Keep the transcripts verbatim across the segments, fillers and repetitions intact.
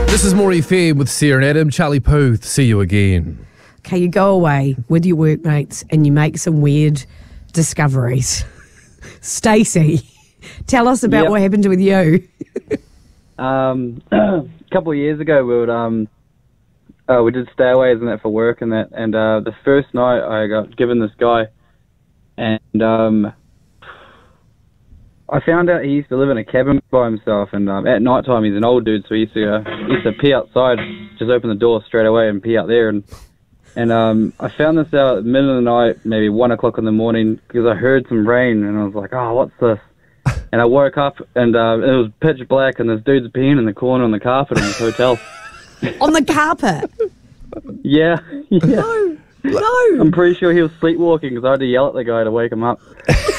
This is More F M with Sarah and Adam. Charlie Puth, see you again. Okay, you go away with your workmates and you make some weird discoveries. Stacey, tell us about yep. what happened with you. um, a couple of years ago, we would um, uh, we did stayaways and that for work and that. And uh, the first night, I got given this guy, and um, I found out he used to live in a cabin by himself. And um, at night time, he's an old dude, so he used to uh, he used to pee outside. Just open the door straight away and pee out there. And and um, I found this out at the middle of the night, maybe one o'clock in the morning, because I heard some rain, and I was like, "Oh, what's this?" And I woke up, and uh, it was pitch black, and this dude's peeing in the corner on the carpet in this hotel. On the carpet? Yeah. yeah. No, no. I'm pretty sure he was sleepwalking because I had to yell at the guy to wake him up.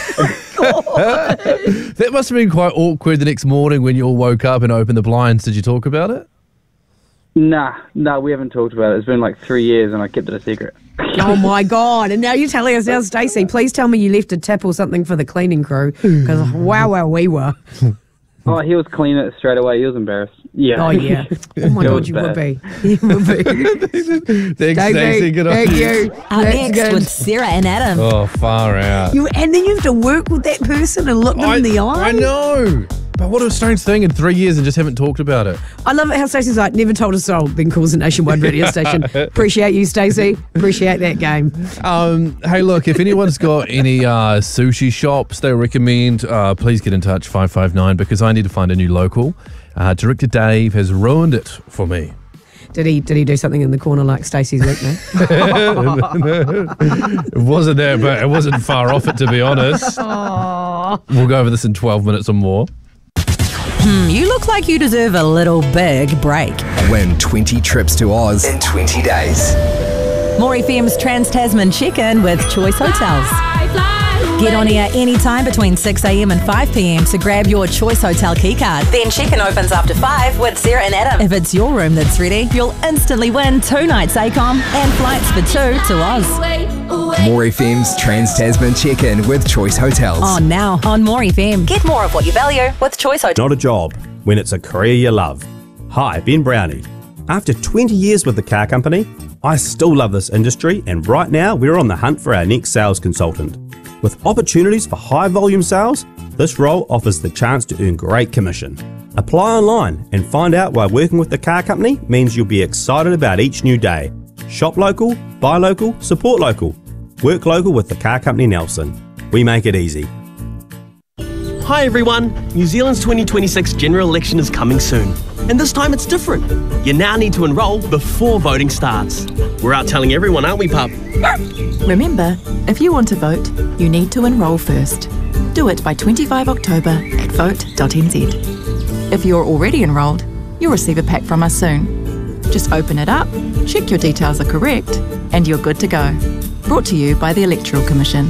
That must have been quite awkward the next morning when you all woke up and opened the blinds. Did you talk about it? Nah, nah, we haven't talked about it. It's been like three years, and I kept it a secret. Oh, my God. And now you're telling us now, Stacey, please tell me you left a tip or something for the cleaning crew, because wow, wow, we were. Oh, he was cleaning it straight away. He was embarrassed. Yeah. Oh, yeah. Oh, my It God, was you bad. would be. You would be. Thanks, Stacey. Good on Thank you. you. Up That's next good. with Sarah and Adam. Oh, far out. You, and then you have to work with that person and look them in the eye. I know. But what a strange thing in three years and just haven't talked about it. I love it how Stacey's like, never told a soul, then calls a nationwide radio station. Appreciate you, Stacey. Appreciate that game. Um, hey, look, if anyone's got any uh, sushi shops they recommend, uh, please get in touch, five five nine, because I need to find a new local. Uh, Director Dave has ruined it for me. Did he Did he do something in the corner like Stacey's work now? It wasn't there, but it wasn't far off it, to be honest. Aww. We'll go over this in twelve minutes or more. Hmm, you look like you deserve a little big break. Win twenty trips to Oz in twenty days. More F M's Trans-Tasman Check-In with Choice Hotels. Get on air anytime between six a.m. and five p.m. to grab your Choice Hotel keycard. Then check-in opens after five with Sarah and Adam. If it's your room that's ready, you'll instantly win two nights ACOM and flights for two to Oz. More F M's Trans-Tasman Check-In with Choice Hotels. On now on More F M. Get more of what you value with Choice Hotels. Not a job when it's a career you love. Hi, Ben Brownie. After twenty years with the car company, I still love this industry, and right now we're on the hunt for our next sales consultant. With opportunities for high volume sales, this role offers the chance to earn great commission. Apply online and find out why working with the car company means you'll be excited about each new day. Shop local, buy local, support local. Work local with the car company Nelson. We make it easy. Hi everyone, New Zealand's twenty twenty-six general election is coming soon, and this time it's different. You now need to enrol before voting starts. We're out telling everyone, aren't we, pup? Remember, if you want to vote, you need to enrol first. Do it by the twenty-fifth of October at vote dot n z. If you're already enrolled, you'll receive a pack from us soon. Just open it up, check your details are correct, and you're good to go. Brought to you by the Electoral Commission.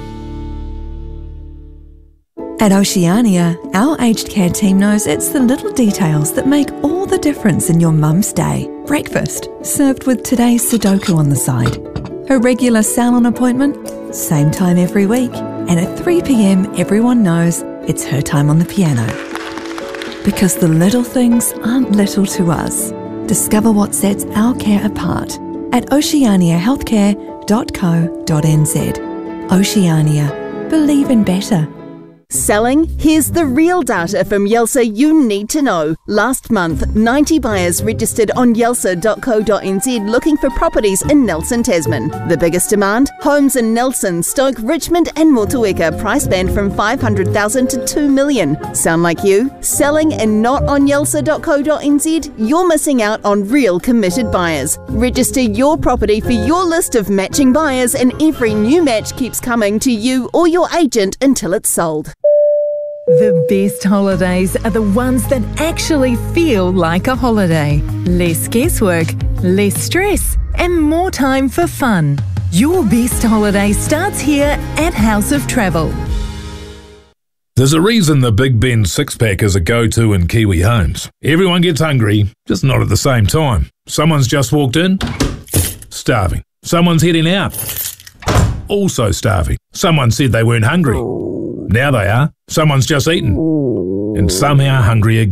At Oceania, our aged care team knows it's the little details that make all the difference in your mum's day. Breakfast, served with today's Sudoku on the side. Her regular salon appointment, same time every week. And at three p.m, everyone knows it's her time on the piano. Because the little things aren't little to us. Discover what sets our care apart at oceania healthcare dot co dot n z. Oceania. Believe in better. Selling? Here's the real data from Yelsa you need to know. Last month, ninety buyers registered on yelsa dot co dot n z looking for properties in Nelson, Tasman. The biggest demand? Homes in Nelson, Stoke, Richmond and Motueka, price band from five hundred thousand dollars to two million dollars. Sound like you? Selling and not on yelsa dot co dot n z? You're missing out on real committed buyers. Register your property for your list of matching buyers, and every new match keeps coming to you or your agent until it's sold. The best holidays are the ones that actually feel like a holiday. Less guesswork, less stress, and more time for fun. Your best holiday starts here at House of Travel. There's a reason the Big Ben six-pack is a go-to in Kiwi homes. Everyone gets hungry, just not at the same time. Someone's just walked in, starving. Someone's heading out, also starving. Someone said they weren't hungry. Now they are. Someone's just eaten, and somehow hungry again.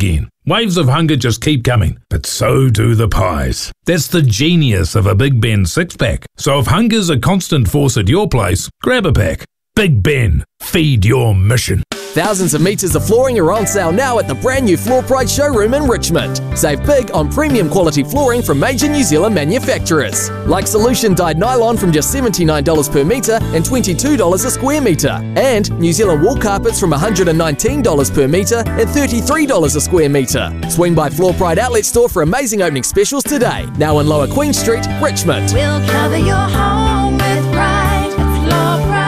Waves of hunger just keep coming, but so do the pies. That's the genius of a Big Ben six-pack. So if hunger's a constant force at your place, grab a pack. Big Ben, feed your mission. Thousands of metres of flooring are on sale now at the brand new Floor Pride showroom in Richmond. Save big on premium quality flooring from major New Zealand manufacturers. Like Solution dyed nylon from just seventy-nine dollars per metre and twenty-two dollars a square metre. And New Zealand wool carpets from one hundred nineteen dollars per metre and thirty-three dollars a square metre. Swing by Floor Pride Outlet Store for amazing opening specials today. Now in Lower Queen Street, Richmond. We'll cover your home with pride. Floor Pride.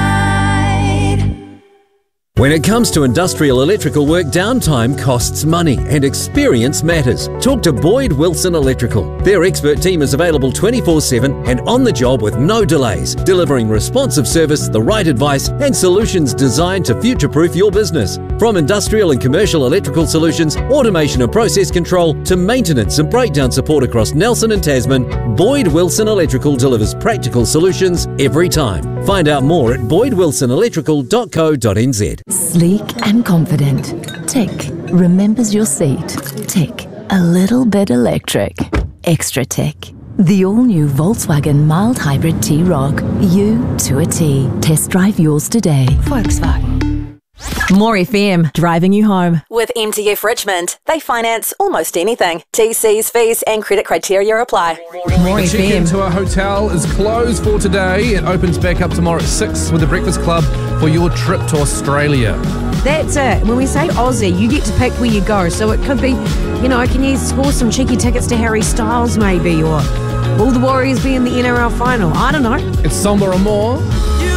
When it comes to industrial electrical work, downtime costs money and experience matters. Talk to Boyd Wilson Electrical. Their expert team is available twenty-four seven and on the job with no delays, delivering responsive service, the right advice and solutions designed to future-proof your business. From industrial and commercial electrical solutions, automation and process control, to maintenance and breakdown support across Nelson and Tasman, Boyd Wilson Electrical delivers practical solutions every time. Find out more at boyd wilson electrical dot co dot n z. Sleek and confident. Tick. Remembers your seat. Tick. A little bit electric. Extra tick. The all-new Volkswagen mild hybrid T-Roc. You to a T. Test drive yours today. Volkswagen. More F M, driving you home. With M T F Richmond, they finance almost anything. T Cs, fees and credit criteria apply. More The F check-in M. to our hotel is closed for today. It opens back up tomorrow at six with the Breakfast Club for your trip to Australia. That's it. When we say Aussie, you get to pick where you go. So it could be, you know, can you score some cheeky tickets to Harry Styles maybe? Or will the Warriors be in the N R L final? I don't know. It's Somber or more.